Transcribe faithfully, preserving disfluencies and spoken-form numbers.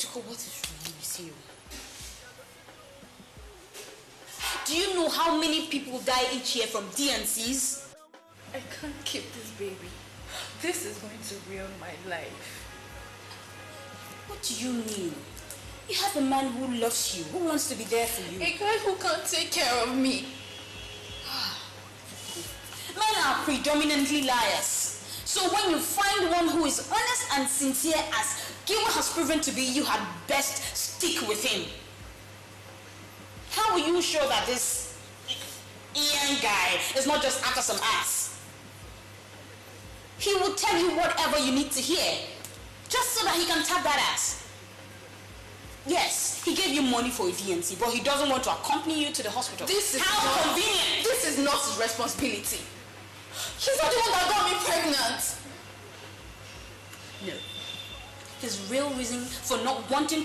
Chiko, what is wrong with you? Do you know how many people die each year from D N Cs? I can't keep this baby. This is going to ruin my life. What do you mean? You have a man who loves you, who wants to be there for you. A guy who can't take care of me. Men are predominantly liars. So when you find one who is honest and sincere as Giwa has proven to be, you had best stick with him. How are you sure that this Ian guy is not just after some ass? He will tell you whatever you need to hear, just so that he can tap that ass. Yes, he gave you money for a D N C, but he doesn't want to accompany you to the hospital. This is How not, convenient! This is not his responsibility. He's not the one that got me pregnant. No. His real reason for not wanting